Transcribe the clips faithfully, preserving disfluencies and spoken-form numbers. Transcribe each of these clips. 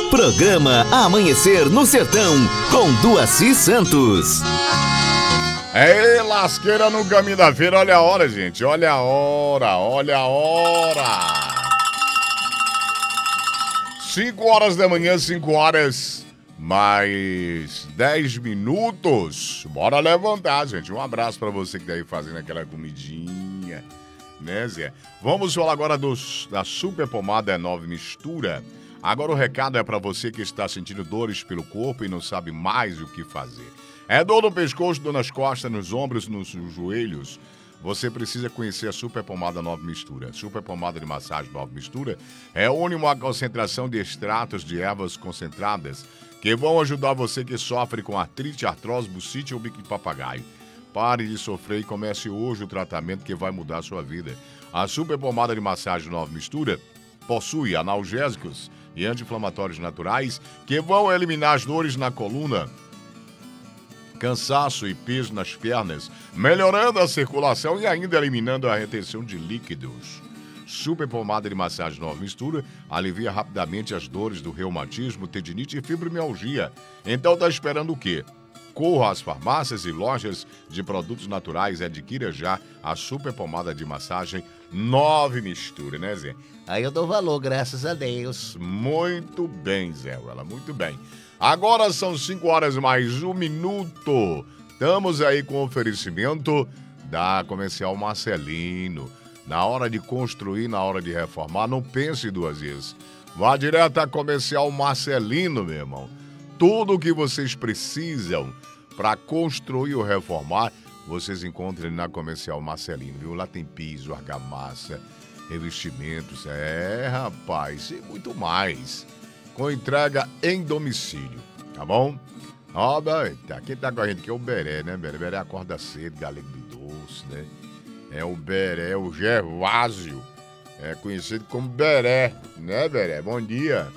Programa Amanhecer no Sertão, com Duaci Santos. É lasqueira no caminho da feira, olha a hora, gente, olha a hora, olha a hora. cinco horas da manhã, cinco horas mais dez minutos. Bora levantar, gente. Um abraço pra você que tá aí fazendo aquela comidinha, né, Zé? Vamos falar agora dos, da Super Pomada nove Mistura. Agora o recado é pra você que está sentindo dores pelo corpo e não sabe mais o que fazer. É dor no pescoço, dor nas costas, nos ombros, nos joelhos. Você precisa conhecer a Super Pomada nove Mistura. Super Pomada de Massagem nove Mistura reúne uma concentração de extratos de ervas concentradas que vão ajudar você que sofre com artrite, artrose, bucite ou bico de papagaio. Pare de sofrer e comece hoje o tratamento que vai mudar a sua vida. A Super Pomada de Massagem nove Mistura possui analgésicos e anti-inflamatórios naturais que vão eliminar as dores na coluna, cansaço e peso nas pernas, melhorando a circulação e ainda eliminando a retenção de líquidos. Super Pomada de Massagem nove Mistura alivia rapidamente as dores do reumatismo, tendinite e fibromialgia. Então tá esperando o quê? Corra às farmácias e lojas de produtos naturais e adquira já a Super Pomada de Massagem nove Mistura, né, Zé? Aí eu dou valor, graças a Deus. Muito bem, Zé, ela muito bem. Agora são cinco horas mais um minuto. Estamos aí com o oferecimento da Comercial Marcelino. Na hora de construir, na hora de reformar, não pense duas vezes. Vá direto à Comercial Marcelino, meu irmão. Tudo o que vocês precisam para construir ou reformar, vocês encontram na Comercial Marcelino, viu? Lá tem piso, argamassa, revestimentos, é, rapaz, e muito mais. Com entrega em domicílio, tá bom? Ó, tá, quem tá com a gente aqui é o Beré, né, Beré? Beré acorda cedo, galego do doce, né? É o Beré, o Gervásio, é conhecido como Beré, né, Beré? Bom dia.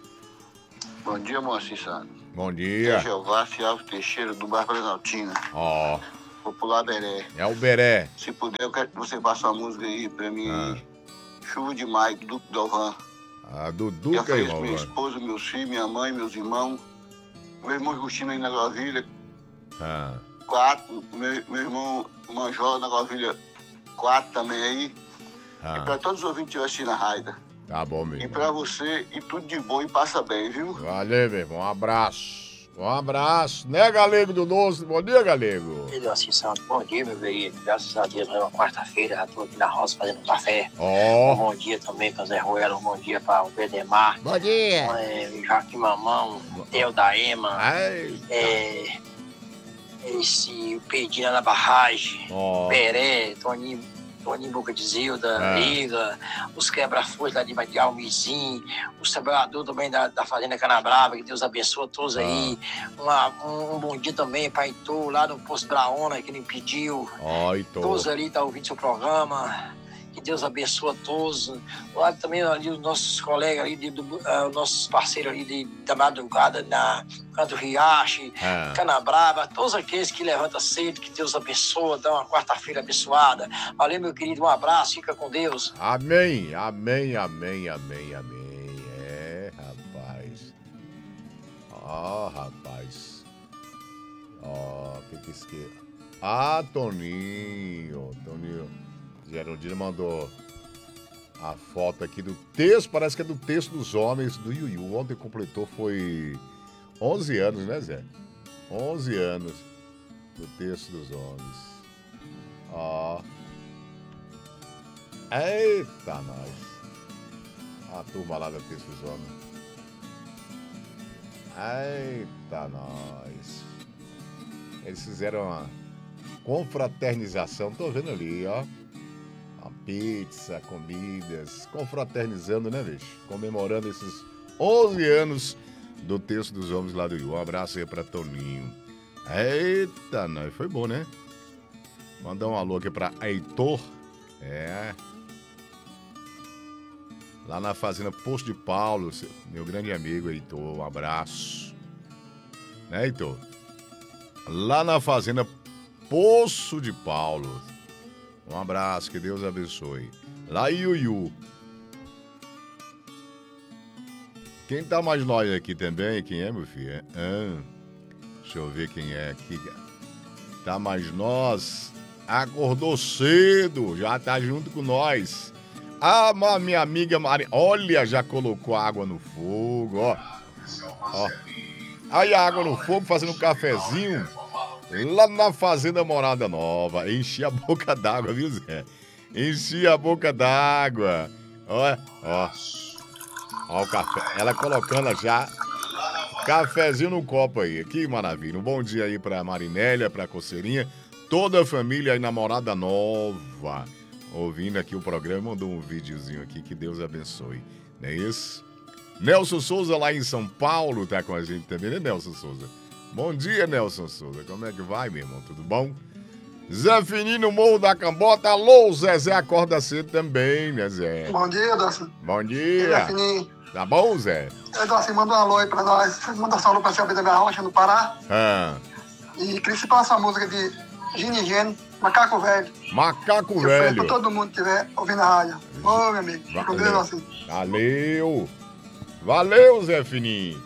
Bom dia, Moacir Santos. Bom dia. É Gervásio Alves Teixeira, do bairro Planaltina. Ó. Popular Beré. É o Beré. Se puder, eu quero que você faça uma música aí pra mim. Ah. Chuva de Maio, do Duque Dalvan. Ah, do Duque aí, irmão. Minha esposa, meus filhos, minha mãe, meus irmãos. Meu irmão Justino aí na Gavilha. Ah. Quatro. Meu, meu irmão Manjola na Gavilha. Quatro também aí. Ah. E pra todos os ouvintes que assistindo a Raida. Tá bom, meu irmão. E pra você, e tudo de bom e passa bem, viu? Valeu, meu irmão. Um abraço. Um abraço, né, Galego do Doce? Bom dia, Galego. Ele assim, Santo, bom dia, meu veículo. Graças a Deus, é uma quarta-feira, já tô aqui na roça fazendo café. Ó. Um bom dia também para Zé Ruelo, um bom dia para o Bedemar. Bom dia. É, Joaquim Mamão, Theo da Ema. Ai. É, esse Pedina na Barragem, Ó. Peré, Toninho. Toninho Boca de Zilda, É. Liga, os quebra-folhas lá de, de Almizim, os trabalhadores também da, da Fazenda Canabrava, que Deus abençoe todos aí. Uma, um, um bom dia também para Heitor, lá no Posto Braona, que ele pediu. Ó, Heitor. Todos ali estão tá ouvindo seu programa. Que Deus abençoe a todos. Lá também ali os nossos colegas ali, de, do, uh, nossos parceiros ali de, da madrugada, na Canto Riache, É. Canabrava, todos aqueles que levantam cedo, que Deus abençoe, dá uma quarta-feira abençoada. Valeu, meu querido, um abraço, fica com Deus. Amém, amém, amém, amém, amém. É, rapaz. Ó, rapaz. Ó, o que que isso aqui? Ah, Toninho, Toninho. Geraldino mandou a foto aqui do texto, parece que é do texto dos homens do Yuyu. Ontem completou, foi onze anos, né, Zé? onze anos do texto dos homens. Ó. Eita, nós. A turma lá do texto dos homens. Eita, nós. Eles fizeram uma confraternização, tô vendo ali, ó. A pizza, comidas, confraternizando, né, bicho? Comemorando esses onze anos do texto dos homens lá do Rio. Um abraço aí pra Toninho. Eita, nós. Foi bom, né? Mandar um alô aqui pra Heitor. É. Lá na fazenda Poço de Paulo, meu grande amigo Heitor, um abraço. Né, Heitor? Lá na fazenda Poço de Paulo. Um abraço, que Deus abençoe. Lá em Yuyu. Quem tá mais nós aqui também? Quem é, meu filho? Ah, deixa eu ver quem é aqui. Tá mais nós. Acordou cedo, já tá junto com nós. Ah, minha amiga Maria. Olha, já colocou água no fogo, ó. Ó. Aí a água no fogo, fazendo um cafezinho. Lá na Fazenda Morada Nova. Enchi a boca d'água, viu, Zé? Enchi a boca d'água. Ó, ó. Ó o café. Ela colocando já cafezinho no copo aí. Que maravilha. Um bom dia aí pra Marinélia, pra Coceirinha. Toda a família aí na Morada Nova. Ouvindo aqui o programa. Mandou um videozinho aqui. Que Deus abençoe. Não é isso? Nelson Souza lá em São Paulo tá com a gente também, né, Nelson Souza? Bom dia, Nelson Souza. Como é que vai, meu irmão? Tudo bom? Zé Fininho, Morro da Cambota. Alô, Zezé, acorda cedo também, né, Zé? Bom dia, Doce. Bom dia. Zé Fininho. Tá bom, Zé? É, Doce, manda um alô aí pra nós. Manda um alô pra Selva da Minha Rocha, no Pará. Ah. E queria se passar a música de Gini Gene, Macaco Velho. Macaco que Velho. Pra todo mundo que estiver ouvindo a rádio. Ô, meu amigo. Valeu. Com Deus, Doce. Valeu. Valeu, Zé Fininho.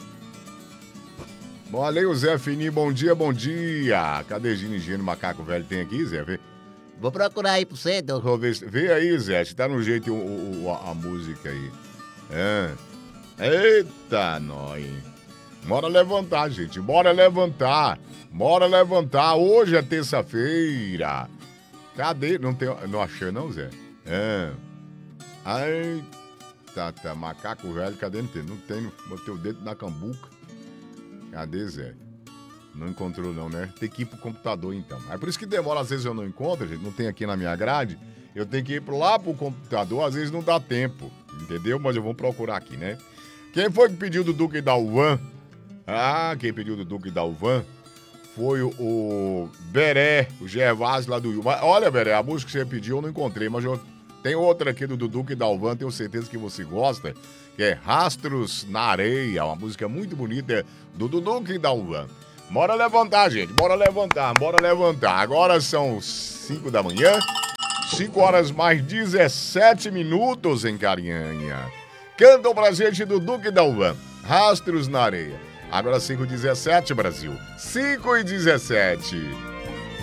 Valeu, Zé Fininho. Bom dia, bom dia. Cadê Gini Gene, Macaco Velho? Tem aqui, Zé? Vê. Vou procurar aí pro você, Dom. Vou ver, vê aí, Zé, se tá no jeito o, o, a, a música aí. É. Eita, nós. Bora levantar, gente. Bora levantar. Bora levantar. Hoje é terça-feira. Cadê? Não tem. Não achei, não, Zé? É. Ai. Tá, tá. Macaco velho, cadê? Não tem. Não tem. Botei o dedo na cambuca. Cadê, Zé? Não encontrou, não, né? Tem que ir pro computador, então. É por isso que demora, às vezes eu não encontro, gente. Não tem aqui na minha grade. Eu tenho que ir lá pro computador, às vezes não dá tempo. Entendeu? Mas eu vou procurar aqui, né? Quem foi que pediu do Duque Dalvan? Ah, quem pediu do Duque Dalvan foi o, o Beré, o Gervásio lá do Rio. Mas, olha, Beré, a música que você pediu eu não encontrei, mas eu, tem outra aqui do Duque Dalvan, tenho certeza que você gosta, que é Rastros na Areia, uma música muito bonita do Duque Dalvan. Bora levantar, gente, bora levantar, bora levantar. Agora são cinco da manhã, cinco horas mais dezessete minutos em Carinhanha. Cantam pra gente do Duque Dalvan, Rastros na Areia. Agora cinco e dezessete, Brasil. cinco e dezessete.